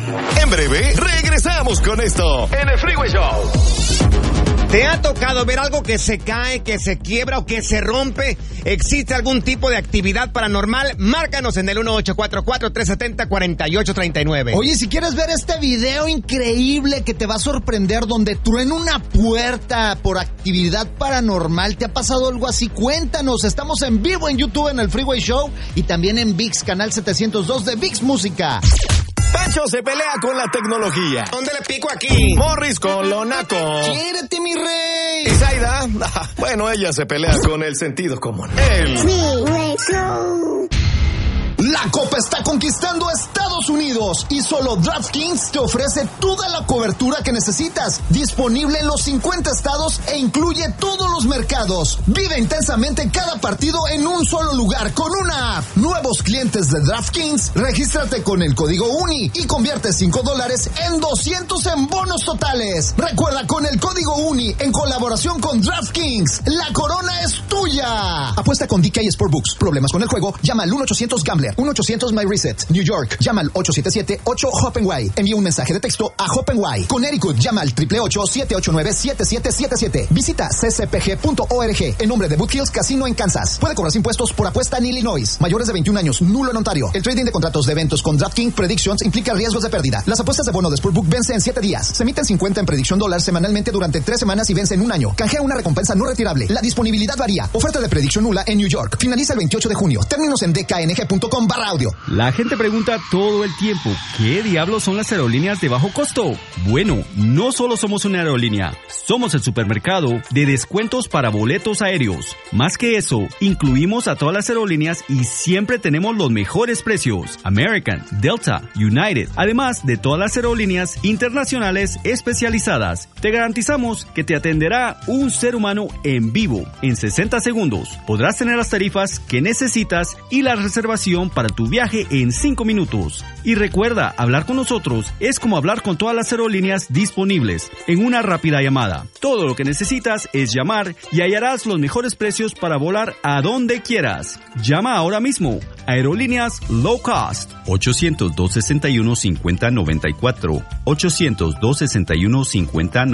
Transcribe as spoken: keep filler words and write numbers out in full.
En breve, regresamos con esto en el Freeway Show. ¿Te ha tocado ver algo que se cae, que se quiebra o que se rompe? ¿Existe algún tipo de actividad paranormal? Márcanos en el uno ocho cuatro cuatro, tres siete cero, cuatro ocho tres nueve. Oye, si quieres ver este video increíble que te va a sorprender, donde truena una puerta por actividad paranormal, ¿te ha pasado algo así? Cuéntanos, estamos en vivo en YouTube en el Freeway Show y también en ViX, canal setecientos dos de ViX Música. Pancho se pelea con la tecnología. ¿Dónde le pico aquí? Morris con lo naco. ¡Quiérete, mi rey! ¿Y Zaida? Bueno, ella se pelea con el sentido común. El Freeway Show. La Copa está conquistando Estados Unidos y solo DraftKings te ofrece toda la cobertura que necesitas, disponible en los cincuenta estados e incluye todos los mercados. Vive intensamente cada partido en un solo lugar con una app. Nuevos clientes de DraftKings, regístrate con el código U N I y convierte cinco dólares en doscientos en bonos totales. Recuerda, con el código U N I en colaboración con DraftKings, la corona es tuya. Apuesta con D K Sportbooks. ¿Problemas con el juego? Llama al uno ochocientos Gambler. uno ochocientos My Reset. New York, llama al ocho siete siete, ocho H O P N Y. Envía un mensaje de texto a H O P N Y. Connecticut, llama al ocho ocho ocho, siete ocho nueve, siete siete siete siete. Visita c c p g punto org en nombre de Boot Hills Casino en Kansas. Puede cobrar impuestos por apuesta en Illinois. Mayores de veintiún años, nulo en Ontario. El trading de contratos de eventos con DraftKings Predictions implica riesgos de pérdida. Las apuestas de bono de Sportbook vencen en siete días. Se emiten cincuenta en Prediction Dollar semanalmente durante tres semanas y vence en un año. Canjea una recompensa no retirable. La disponibilidad varía. Oferta de Prediction nula en New York. Finaliza el veintiocho de junio. Términos en d k n g punto com barra audio. La gente pregunta todo el tiempo, ¿qué diablos son las aerolíneas de bajo costo? Bueno, no solo somos una aerolínea, somos el supermercado de descuentos para boletos aéreos. Más que eso, incluimos a todas las aerolíneas y siempre tenemos los mejores precios. American, Delta, United, además de todas las aerolíneas internacionales especializadas. Te garantizamos que te atenderá un ser humano en vivo en sesenta segundos. Podrás tener las tarifas que necesitas y la reservación para tu viaje en cinco minutos. Y recuerda, hablar con nosotros es como hablar con todas las aerolíneas disponibles en una rápida llamada. Todo lo que necesitas es llamar y hallarás los mejores precios para volar a donde quieras. Llama ahora mismo. Aerolíneas Low Cost. ochocientos, dos sesenta y uno, cincuenta noventa y cuatro. ochocientos, dos sesenta y uno, cincuenta